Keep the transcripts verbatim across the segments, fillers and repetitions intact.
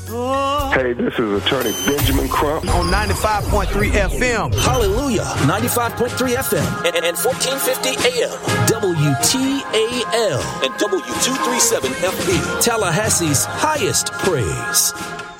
Hey, this is Attorney Benjamin Crump on ninety-five point three F M. Hallelujah, ninety-five point three F M and, and fourteen fifty A M. W T A L and W two thirty-seven F B. Tallahassee's highest praise.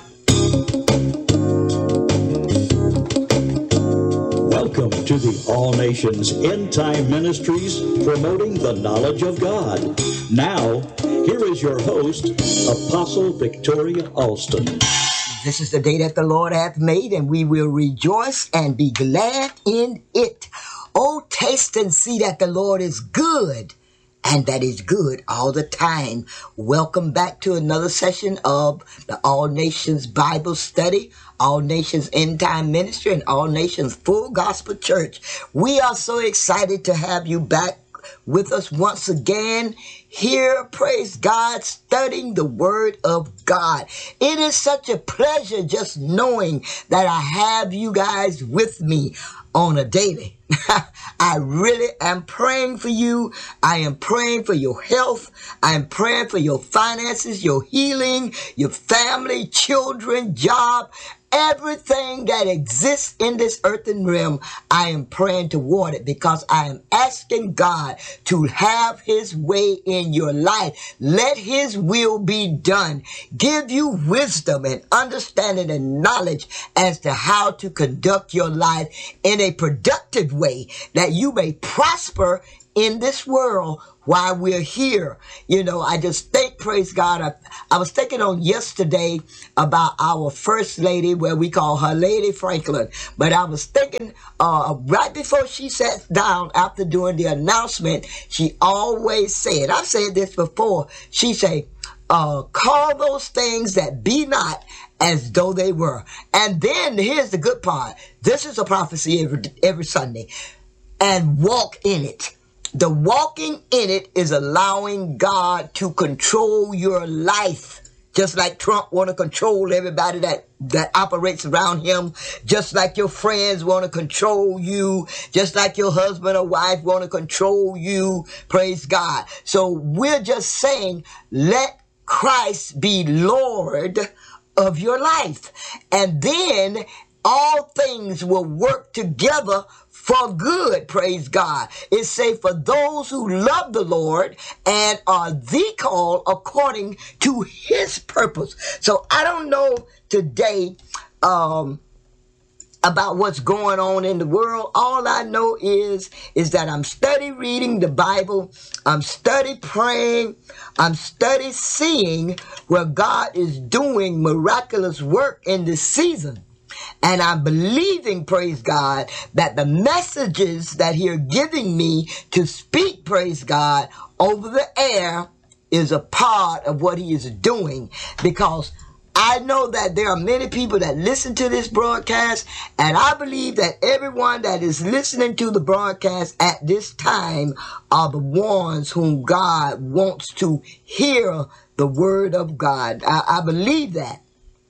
Welcome to the All Nations End Time Ministries, promoting the knowledge of God. Now, here is your host, Apostle Victoria Alston. This is the day that the Lord hath made, and we will rejoice and be glad in it. Oh, taste and see that the Lord is good, and that is good all the time. Welcome back to another session of the All Nations Bible Study, All Nations End Time Ministry, and All Nations Full Gospel Church. We are so excited to have you back with us once again here, praise God, studying the Word of God. It is such a pleasure just knowing that I have you guys with me on a daily. I really am praying for you. I am praying for your health. I am praying for your finances, your healing, your family, children, job, everything that exists in this earthen realm. I am praying toward it because I am asking God to have his way in your life. Let his will be done. Give you wisdom and understanding and knowledge as to how to conduct your life in a productive way, that you may prosper in this world while we're here. You know, I just think, praise God, I, I was thinking on yesterday about our First Lady, where we call her Lady Franklin. But I was thinking uh, right before she sat down after doing the announcement, she always said, I've said this before, she said, uh, call those things that be not as though they were. And then here's the good part. This is a prophecy every, every Sunday. And walk in it. The walking in it is allowing God to control your life. Just like Trump want to control everybody that, that operates around him. Just like your friends want to control you. Just like your husband or wife want to control you. Praise God. So we're just saying, let Christ be Lord of your life. And then all things will work together for good, praise God. It say for those who love the Lord and are the called according to his purpose. So I don't know today um, about what's going on in the world. All I know is, is that I'm study reading the Bible. I'm study praying. I'm study seeing where God is doing miraculous work in this season. And I'm believing, praise God, that the messages that he are giving me to speak, praise God, over the air is a part of what he is doing. Because I know that there are many people that listen to this broadcast, and I believe that everyone that is listening to the broadcast at this time are the ones whom God wants to hear the word of God. I, I believe that.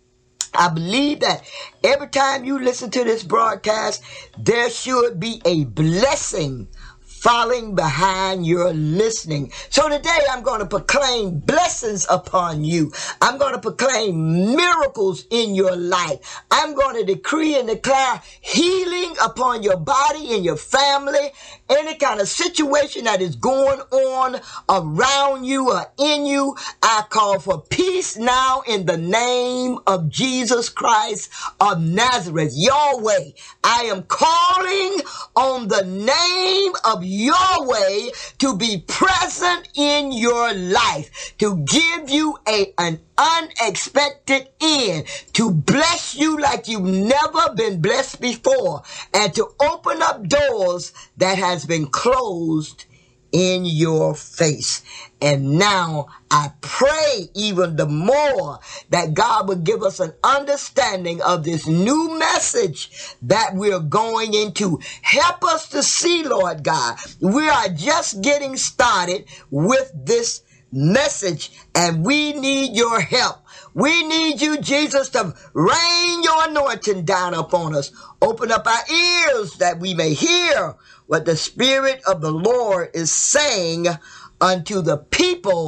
I believe that every time you listen to this broadcast, there should be a blessing falling behind your listening. So today I'm going to proclaim blessings upon you. I'm going to proclaim miracles in your life. I'm going to decree and declare healing upon your body and your family. Any kind of situation that is going on around you or in you, I call for peace now in the name of Jesus Christ of Nazareth. Yahweh, I am calling on the name of Yahweh to be present in your life, to give you a, an unexpected end, to bless you like you've never been blessed before, and to open up doors that has been closed in your face. And now I pray even the more that God would give us an understanding of this new message that we're going into. Help us to see, Lord God, we are just getting started with this message, and we need your help. We need you, Jesus, to rain your anointing down upon us. Open up our ears that we may hear what the Spirit of the Lord is saying unto the people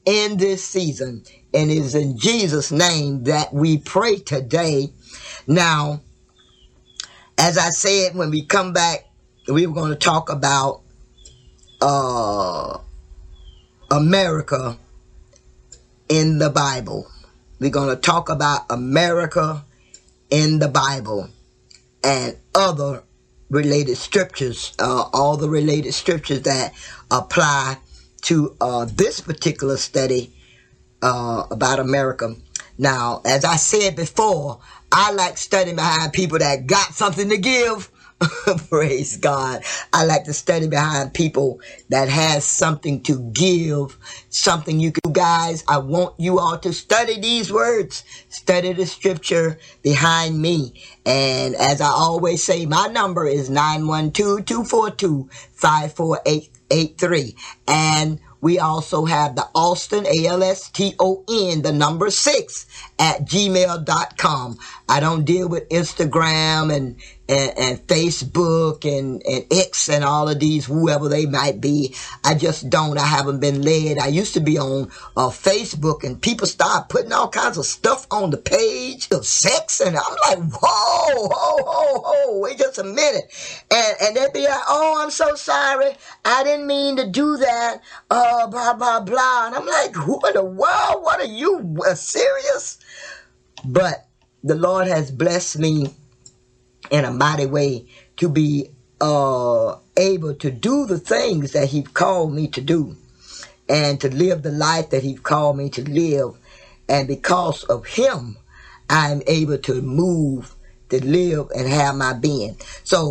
in this season. And it is in Jesus' name that we pray today. Now, as I said, when we come back, we were going to talk about uh, America in the Bible. We're going to talk about America in the Bible and other related scriptures, uh, all the related scriptures that apply to uh, this particular study uh, about America. Now, as I said before, I like studying behind people that got something to give. Praise God. I like to study behind people that has something to give, something you can, guys, I want you all to study these words, study the scripture behind me. And as I always say, my number is nine one two, two four two, five four eight eight three. And we also have the Alston, A L S T O N, the number six at gmail dot com. I don't deal with Instagram and, and, and Facebook and, and X and all of these, whoever they might be. I just don't. I haven't been led. I used to be on uh, Facebook, and people start putting all kinds of stuff on the page of sex, and I'm like, whoa, whoa, whoa, whoa, wait just a minute. And, and they'd be like, oh, I'm so sorry. I didn't mean to do that. Uh, blah, blah, blah. And I'm like, who in the world? What are you, uh, serious? But the Lord has blessed me in a mighty way to be uh, able to do the things that He called me to do and to live the life that He called me to live. And because of Him, I'm able to move, to live, and have my being. So